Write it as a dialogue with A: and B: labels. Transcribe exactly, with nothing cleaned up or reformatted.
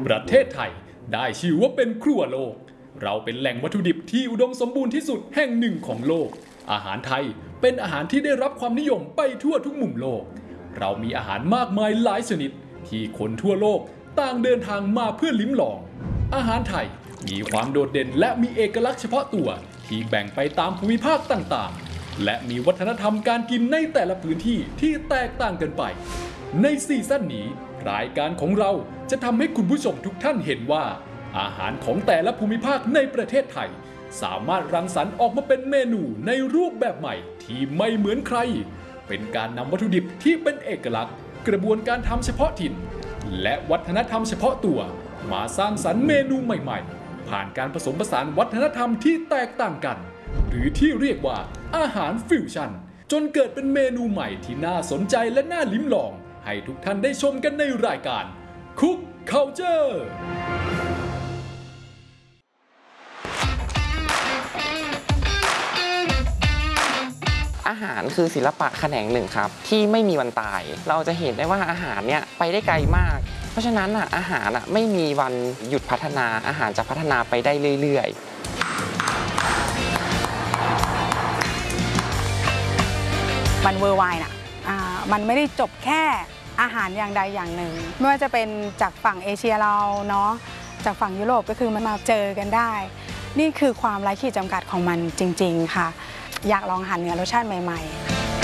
A: ประเทศไทยได้ชื่อว่าเป็นครัวโลกเราเป็นแหล่งวัตถุดิบที่อุดมสมบูรณ์ที่สุดแห่งหนึ่งของโลกอาหารไทยเป็นอาหารที่ได้รับความนิยมไปทั่วทุกมุมโลกเรามีอาหารมากมายหลายชนิดที่คนทั่วโลกต่างเดินทางมาเพื่อลิ้มลองอาหารไทยมีความโดดเด่นและมีเอกลักษณ์เฉพาะตัวที่แบ่งไปตามภูมิภาคต่างๆและมีวัฒนธรรมการกินในแต่ละพื้นที่ที่แตกต่างกันไปในซีซั่นนี้รายการของเราจะทำให้คุณผู้ชมทุกท่านเห็นว่าอาหารของแต่ละภูมิภาคในประเทศไทยสามารถรังสรรค์ออกมาเป็นเมนูในรูปแบบใหม่ที่ไม่เหมือนใครเป็นการนำวัตถุดิบที่เป็นเอกลักษณ์กระบวนการทำเฉพาะถิ่นและวัฒนธรรมเฉพาะตัวมาสร้างสรรค์เมนูใหม่ๆผ่านการผสมผสานวัฒนธรรมที่แตกต่างกันหรือที่เรียกว่าอาหารฟิวชั่นจนเกิดเป็นเมนูใหม่ที่น่าสนใจและน่าลิ้มลองให้ทุกท่านได้ชมกันในรายการ Cook Culture
B: อาหารคือศิลปะแขนงหนึ่งครับที่ไม่มีวันตายเราจะเห็นได้ว่าอาหารเนี่ยไปได้ไกลมากเพราะฉะนั้นอ่ะอาหารอ่ะไม่มีวันหยุดพัฒนาอาหารจะพัฒนาไปได้เรื่อย
C: ๆมันเวอร์ไวน์น่ะมันไม่ได้จบแค่อาหารอย่างใดอย่างหนึ่งไม่ว่าจะเป็นจากฝั่งเอเชียเราเนาะจากฝั่งยุโรปก็คือมันมาเจอกันได้นี่คือความไร้ขีดจำกัดของมันจริงๆค่ะอยากลองอาหารเหนือรสชาติใหม่ๆ